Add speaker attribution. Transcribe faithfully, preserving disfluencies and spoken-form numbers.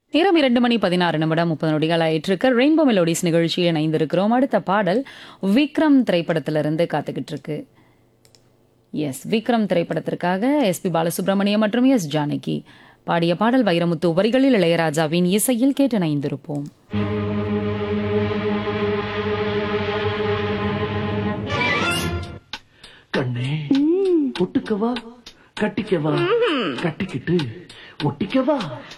Speaker 1: நேரம் இரண்டு மணி பதினாறு நிமிடம் முப்பது நொடிகள் ஆயிட்டிருக்கு. ரெயின்போ மெலோடிஸ் நிகழ்ச்சியில் இணைந்திருக்கிறோம். அடுத்த பாடல் விக்ரம் திரைப்படத்திலிருந்து காத்துக்கிட்டு இருக்கு. எஸ், விக்ரம் திரைப்படத்திற்காக எஸ் பி பாலசுப்ரமணியம் மற்றும் எஸ் ஜானகி பாடிய பாடல் வைரமுத்து வரிகளில் இளையராஜாவின் இசையில் கேட்டு இணைந்திருப்போம்.
Speaker 2: கண்ணே ஒட்டுக்கவா கட்டிக்கவா கட்டிக்கிட்டு ஒட்டிக்கவா